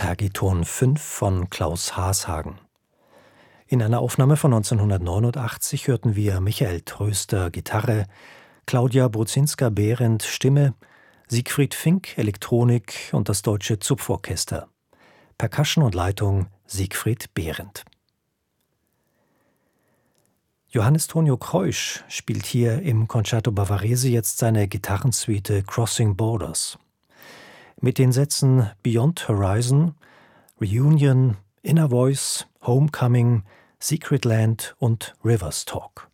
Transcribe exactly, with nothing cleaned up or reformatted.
Tergiton fünf von Klaus Haashagen. In einer Aufnahme von neunzehnhundertneunundachtzig hörten wir Michael Tröster Gitarre, Claudia Bruzinska-Behrendt Stimme, Siegfried Fink Elektronik und das Deutsche Zupforchester. Percussion und Leitung Siegfried Behrendt. Johannes Tonio Kreusch spielt hier im Concerto Bavarese jetzt seine Gitarrensuite Crossing Borders. Mit den Sätzen Beyond Horizon, Reunion, Inner Voice, Homecoming, Secret Land und Rivers Talk.